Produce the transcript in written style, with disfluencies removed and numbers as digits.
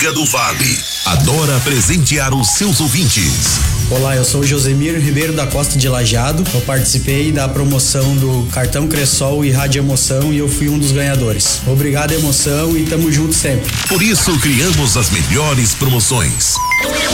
Amiga do Vale adora presentear os seus ouvintes. Olá, eu sou o Josemir Ribeiro da Costa de Lajeado. Eu participei da promoção do Cartão Cressol e Rádio Emoção e eu fui um dos ganhadores. Obrigado, Emoção, e tamo junto sempre. Por isso criamos as melhores promoções.